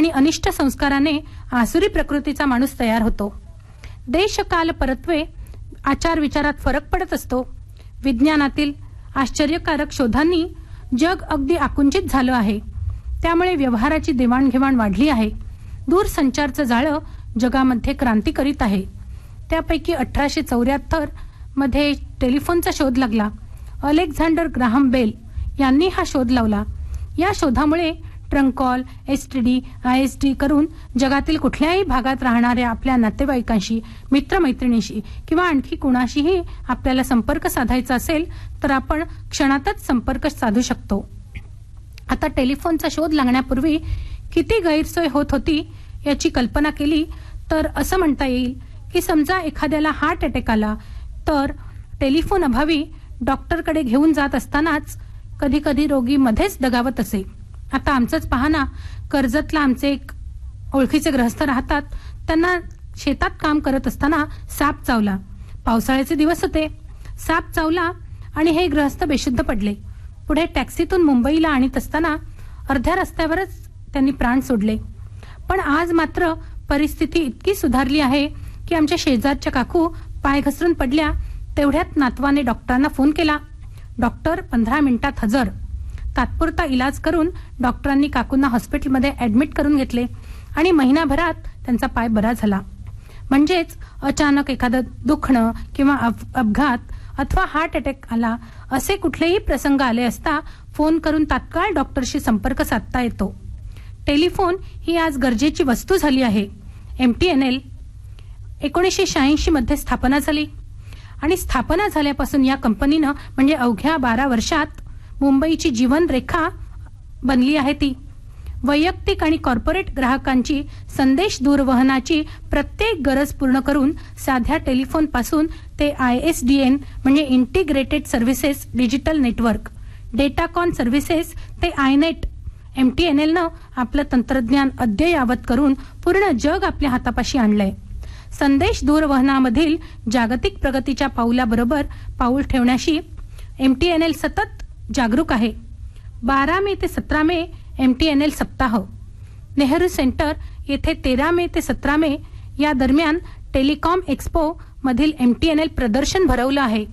आणि अनिष्ट संस्काराने आसुरी प्रकृतीचा माणूस तयार होतो. देश काल परत्वे आचार विचारात फरक पडत असतो. विज्ञानातील आश्चर्यकारक शोधांनी जग अगदी आकुंचित झालं आहे. त्यामुळे व्यवहाराची देवाणघेवाण वाढली आहे. दूरसंचारचं जाळं जगामध्ये क्रांती करीत आहे. त्यापैकी 1874 मध्ये टेलिफोनचा शोध लागला. अलेक्झांडर ग्राहम बेल यांनी हा शोध लावला. या शोधामुळे ट्रंक कॉल, एसटीडी, आयएसडी करून जगातील कुठल्याही भागात राहणाऱ्या आपल्या नातेवाईकांशी, मित्रमैत्रिणींशी किंवा आणखी कुणाशीही आपल्याला संपर्क साधायचा असेल तर आपण क्षणातच संपर्क साधू शकतो. आता टेलिफोनचा शोध लागण्यापूर्वी किती गैरसोय होत होती याची कल्पना केली तर असं म्हणता येईल की समजा एखाद्याला हार्ट अटॅक आला तर टेलिफोन अभावी डॉक्टरकडे घेऊन जात असतानाच कधी कधी रोगी मध्येच दगावत असे. आता आमचंच पहा ना, कर्जतला आमचे एक ओळखीचे गृहस्थ राहतात. त्यांना शेतात काम करत असताना साप चावला. पावसाळ्याचे दिवस होते. साप चावला आणि हे गृहस्थ बेशुद्ध पडले. पुढे टॅक्सीतून मुंबईला आणत असताना अर्ध्या रस्त्यावरच त्यांनी प्राण सोडले. पण आज मात्र परिस्थिती इतकी सुधारली आहे की आमच्या शेजारच्या काकू पाय घसरून पडल्या. तेवढ्यात नातवाने डॉक्टरांना फोन केला. डॉक्टर 15 मिनिटात हजर. तात्पुरता इलाज करून डॉक्टरांनी काकूंना हॉस्पिटलमध्ये ऍडमिट करून घेतले आणि महिनाभरात त्यांचा पाय बरा झाला. म्हणजेच अचानक एखादं दुखणं किंवा अपघात अथवा हार्ट अटॅक आला असे कुठलेही प्रसंग आले असता फोन करून तात्काळ डॉक्टरशी संपर्क साधता येतो. टेलिफोन ही आज गरजेची वस्तू झाली आहे. MTNL 1986 मध्ये स्थापना झाली आणि स्थापना झाल्यापासून या कंपनीनं म्हणजे अवघ्या 12 वर्षात मुंबईची जीवनरेखा बनली आहे. ती वैयक्तिक आणि कॉर्पोरेट ग्राहकांची संदेश दूरवहनाची प्रत्येक गरज पूर्ण करून साध्या टेलिफोन पासून ते ISDN म्हणजे integrated services digital network, डेटाकॉन services ते iNet, MTNLनं आपलं तंत्रज्ञान अद्ययावत करून पूर्ण जग आपल्या हातापाशी आणलंय. संदेश दूरवहनामधील जागतिक प्रगतीच्या पाऊलाबरोबर पाऊल ठेवण्याशी MTNL सतत जागरूक आहे. 12 मे ते 17 मे MTNL सप्ताह. नेहरू सेंटर येथे 13 मे ते 17 मे या दरम्यान टेलिकॉम एक्स्पो मधील MTNL प्रदर्शन भरवलं आहे.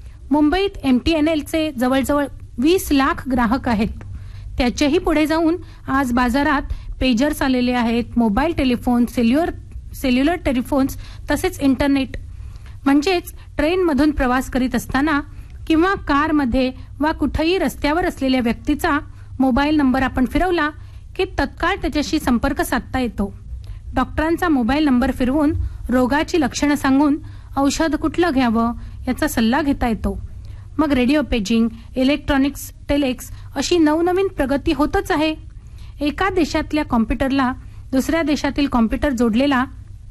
मुंबईत MTNLचे जवळजवळ 20 लाख ग्राहक आहेत. त्याच्याही पुढे जाऊन आज बाजारात पेजर्स आलेले आहेत, मोबाईल टेलिफोन, सेल्युलर टेलिफोन्स तसेच इंटरनेट. म्हणजेच ट्रेनमधून प्रवास करीत असताना किंवा कारमध्ये वा कुठेही रस्त्यावर असलेल्या व्यक्तीचा मोबाईल नंबर आपण फिरवला की तत्काळ त्याच्याशी संपर्क साधता येतो. डॉक्टरांचा मोबाईल नंबर फिरवून रोगाची लक्षणं सांगून औषध कुठलं घ्यावं याचा सल्ला घेता येतो. मग रेडिओ पेजिंग, इलेक्ट्रॉनिक्स, टेलेक्स अशी नवनवीन प्रगती होतच आहे. एका देशातल्या कॉम्प्युटरला दुसऱ्या देशातील कॉम्प्युटर जोडलेला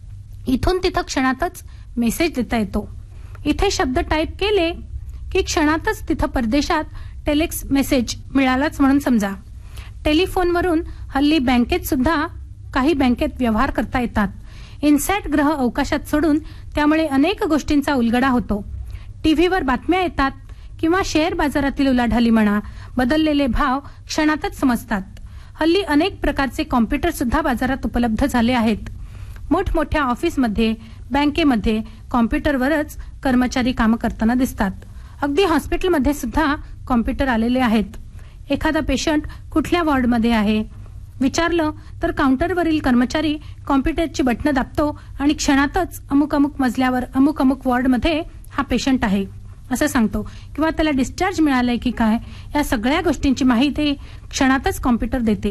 इथून तिथं क्षणातच मेसेज देता येतो. इथे शब्द टाईप केले की क्षणातच तिथं परदेशात टेलेक्स मेसेज मिळालाच म्हणून समजा. टेलिफोनवरून हल्ली बँकेत सुद्धा काही बँकेत व्यवहार करता येतात. इनसॅट ग्रह अवकाशात सोडून त्यामुळे अनेक गोष्टींचा उलगडा होतो. टीव्हीवर बातम्या येतात किंवा शेअर बाजारातील उलाढाली म्हणा, बदललेले भाव क्षणातच समजतात. हल्ली अनेक प्रकारचे कॉम्प्युटर सुद्धा बाजारात उपलब्ध झाले आहेत. मोठमोठ्या ऑफिसमध्ये, बँकेमध्ये कॉम्प्युटरवरच कर्मचारी कामं करताना दिसतात. अगदी हॉस्पिटलमध्ये सुद्धा कॉम्प्युटर आलेले आहेत. एखादा पेशंट कुठल्या वॉर्डमध्ये आहे विचारलं तर काउंटरवरील कर्मचारी कॉम्प्युटरची बटणं दाबतो आणि क्षणातच अमुक अमुक मजल्यावर अमुक अमुक वॉर्डमध्ये हा पेशंट आहे असं सांगतो. किंवा त्याला डिस्चार्ज मिळालाय की काय या सगळ्या गोष्टींची माहिती क्षणातच कॉम्प्युटर देते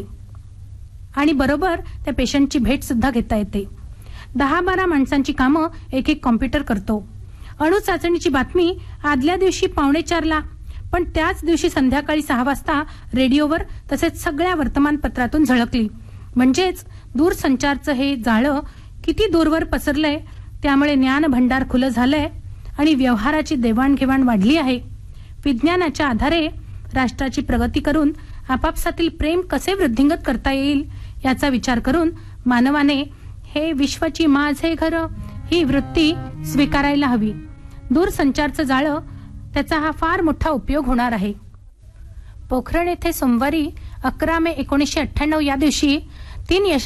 आणि बरोबर त्या पेशंटची भेट सुद्धा घेता येते. 10-12 माणसांची कामं एक एक कॉम्प्युटर करतो. अणु चाचणीची बातमी आदल्या दिवशी 3:45ला पण त्याच दिवशी संध्याकाळी 6 वाजता रेडिओवर तसेच सगळ्या वर्तमानपत्रातून झळकली. म्हणजेच दूरसंचारचं हे जाळं किती दूरवर पसरलंय. त्यामुळे ज्ञान भंडार खुलं झालंय आणि व्यवहाराची देवाणघेवाण वाढली आहे. विज्ञानाच्या आधारे राष्ट्राची प्रगती करून आपापसातील प्रेम कसे वृद्धिंगत करता येईल याचा विचार करून मानवाने हे विश्वाची माझे घर ही वृत्ती स्वीकारायला हवी. दूरसंचारचं जाळं त्याचा हा फार मोठा उपयोग होणार आहे. पोखरण येथे सोमवारी 11 मे 1998 या दिवशी 3